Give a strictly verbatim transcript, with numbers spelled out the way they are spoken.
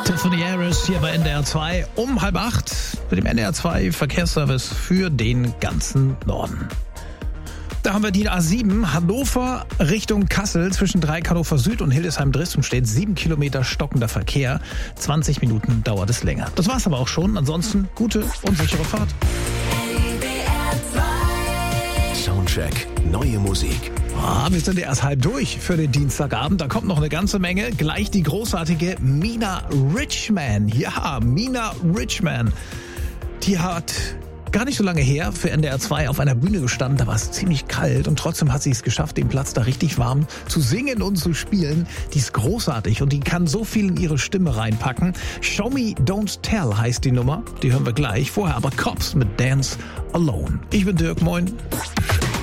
Tiffany Harris hier bei N D R zwei um halb acht mit dem N D R zwei Verkehrsservice für den ganzen Norden. Da haben wir die A sieben, Hannover Richtung Kassel, zwischen Dreieck Hannover Süd und Hildesheim-Dresden steht sieben Kilometer stockender Verkehr. zwanzig Minuten dauert es länger. Das war's aber auch schon. Ansonsten gute und sichere Fahrt. Soundcheck, neue Musik. Ah, wir sind ja erst halb durch für den Dienstagabend. Da kommt noch eine ganze Menge. Gleich die großartige Mina Richman. Ja, Mina Richman. Die hat gar nicht so lange her für N D R zwei auf einer Bühne gestanden. Da war es ziemlich kalt und trotzdem hat sie es geschafft, den Platz da richtig warm zu singen und zu spielen. Die ist großartig und die kann so viel in ihre Stimme reinpacken. Show Me Don't Tell heißt die Nummer. Die hören wir gleich. Vorher aber Cops mit Dance Alone. Ich bin Dirk, moin.